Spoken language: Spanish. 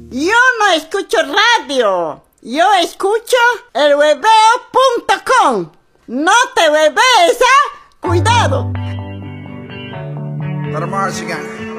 Yo no escucho radio. Yo escucho elhueveo.com. No te huevees, ¿ah? Cuidado. Go to Mars again.